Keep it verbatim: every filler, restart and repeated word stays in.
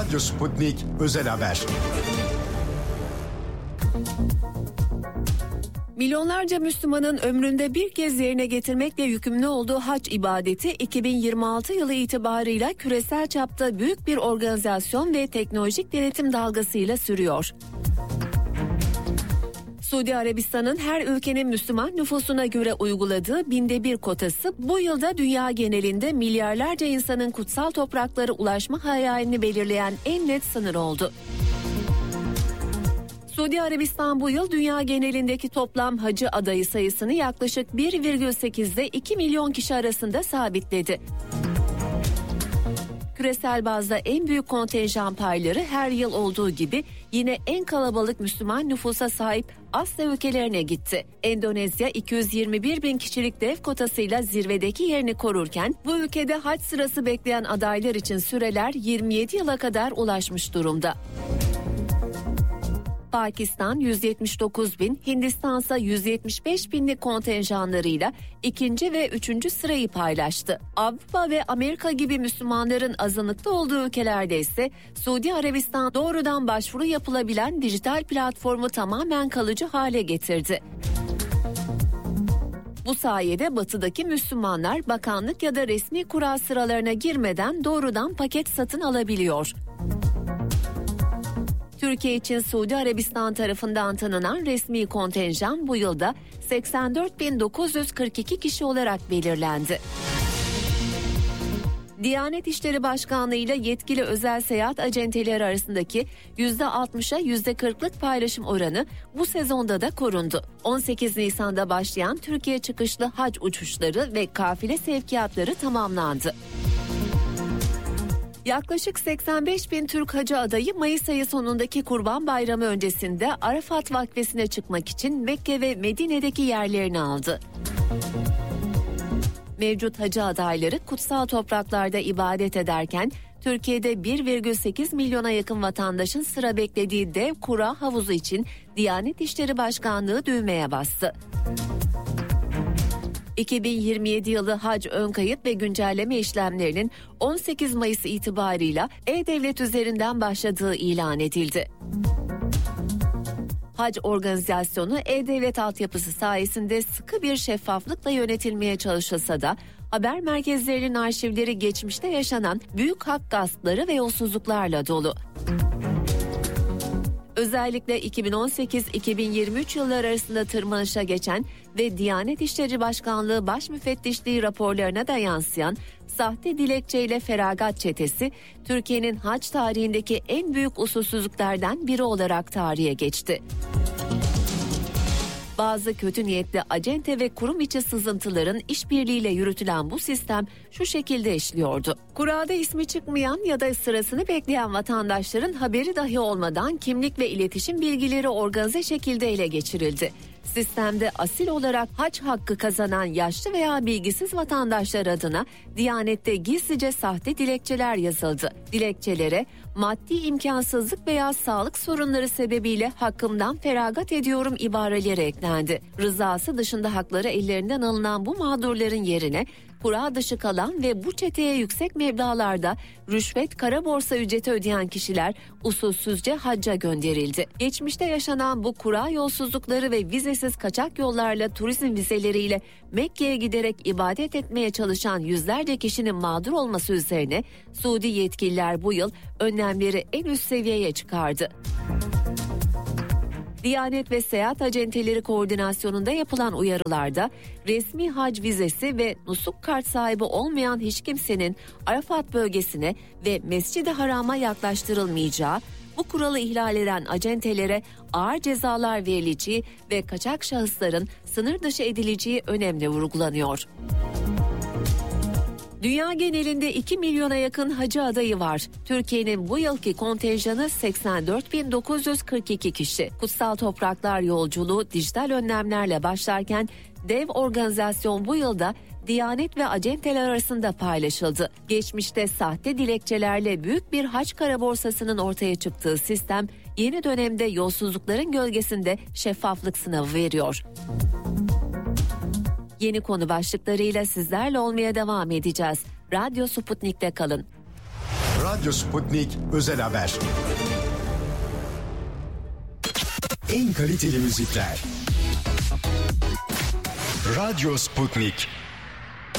Radyo Sputnik Özel Haber. Milyonlarca Müslümanın ömründe bir kez yerine getirmekle yükümlü olduğu hac ibadeti iki bin yirmi altı yılı itibarıyla küresel çapta büyük bir organizasyon ve teknolojik denetim dalgasıyla sürüyor. Suudi Arabistan'ın her ülkenin Müslüman nüfusuna göre uyguladığı binde bir kotası bu yılda dünya genelinde milyarlarca insanın kutsal topraklara ulaşma hayalini belirleyen en net sınır oldu. Suudi Arabistan bu yıl dünya genelindeki toplam hacı adayı sayısını yaklaşık bir virgül sekiz ile iki milyon kişi arasında sabitledi. Küresel bazda en büyük kontenjan payları her yıl olduğu gibi yine en kalabalık Müslüman nüfusa sahip Asya ülkelerine gitti. Endonezya iki yüz yirmi bir bin kişilik dev kotasıyla zirvedeki yerini korurken bu ülkede hac sırası bekleyen adaylar için süreler yirmi yedi yıla kadar ulaşmış durumda. Pakistan yüz yetmiş dokuz bin, Hindistan ise yüz yetmiş beş binlik kontenjanlarıyla ikinci ve üçüncü sırayı paylaştı. Avrupa ve Amerika gibi Müslümanların azınlıkta olduğu ülkelerde ise Suudi Arabistan doğrudan başvuru yapılabilen dijital platformu tamamen kalıcı hale getirdi. Bu sayede batıdaki Müslümanlar bakanlık ya da resmi kura sıralarına girmeden doğrudan paket satın alabiliyor. Türkiye için Suudi Arabistan tarafından tanınan resmi kontenjan bu yılda seksen dört bin dokuz yüz kırk iki kişi olarak belirlendi. Diyanet İşleri Başkanlığı ile yetkili özel seyahat acenteleri arasındaki yüzde altmışa yüzde kırklık paylaşım oranı bu sezonda da korundu. on sekiz Nisan'da başlayan Türkiye çıkışlı hac uçuşları ve kafile sevkiyatları tamamlandı. Yaklaşık seksen beş bin Türk hacı adayı Mayıs ayı sonundaki Kurban Bayramı öncesinde Arafat vakfesine çıkmak için Mekke ve Medine'deki yerlerini aldı. Mevcut hacı adayları kutsal topraklarda ibadet ederken Türkiye'de bir virgül sekiz milyona yakın vatandaşın sıra beklediği dev kura havuzu için Diyanet İşleri Başkanlığı düğmeye bastı. iki bin yirmi yedi yılı hac ön kayıt ve güncelleme işlemlerinin on sekiz Mayıs itibarıyla E-Devlet üzerinden başladığı ilan edildi. Hac organizasyonu E-Devlet altyapısı sayesinde sıkı bir şeffaflıkla yönetilmeye çalışılsa da haber merkezlerinin arşivleri geçmişte yaşanan büyük hak gaspları ve yolsuzluklarla dolu. Özellikle iki bin on sekiz iki bin yirmi üç yılları arasında tırmanışa geçen ve Diyanet İşleri Başkanlığı Baş Müfettişliği raporlarına da yansıyan sahte dilekçeyle feragat çetesi, Türkiye'nin hac tarihindeki en büyük usulsüzlüklerden biri olarak tarihe geçti. Bazı kötü niyetli acente ve kurum içi sızıntıların işbirliğiyle yürütülen bu sistem şu şekilde işliyordu. Kurada ismi çıkmayan ya da sırasını bekleyen vatandaşların haberi dahi olmadan kimlik ve iletişim bilgileri organize şekilde ele geçirildi. Sistemde asil olarak hac hakkı kazanan yaşlı veya bilgisiz vatandaşlar adına Diyanet'te gizlice sahte dilekçeler yazıldı. Dilekçelere maddi imkansızlık veya sağlık sorunları sebebiyle hakkımdan feragat ediyorum ibareleri eklendi. Rızası dışında hakları ellerinden alınan bu mağdurların yerine kura dışı kalan ve bu çeteye yüksek meblağlarda rüşvet, kara borsa ücreti ödeyen kişiler usulsüzce hacca gönderildi. Geçmişte yaşanan bu kura yolsuzlukları ve vizesiz kaçak yollarla turizm vizeleriyle Mekke'ye giderek ibadet etmeye çalışan yüzlerce kişinin mağdur olması üzerine Suudi yetkililer bu yıl önlemleri en üst seviyeye çıkardı. Diyanet ve Seyahat Acenteleri Koordinasyonu'nda yapılan uyarılarda resmi hac vizesi ve nusuk kart sahibi olmayan hiç kimsenin Arafat bölgesine ve Mescid-i Haram'a yaklaştırılmayacağı, bu kuralı ihlal eden acentelere ağır cezalar verileceği ve kaçak şahısların sınır dışı edileceği önemli vurgulanıyor. Dünya genelinde iki milyona yakın hacı adayı var. Türkiye'nin bu yılki kontenjanı seksen dört bin dokuz yüz kırk iki kişi. Kutsal topraklar yolculuğu dijital önlemlerle başlarken dev organizasyon bu yılda Diyanet ve acenteler arasında paylaşıldı. Geçmişte sahte dilekçelerle büyük bir hac kara borsasının ortaya çıktığı sistem yeni dönemde yolsuzlukların gölgesinde şeffaflık sınavı veriyor. Yeni konu başlıklarıyla sizlerle olmaya devam edeceğiz. Radyo Sputnik'te kalın. Radyo Sputnik Özel Haber. En kaliteli müzikler. Radyo Sputnik.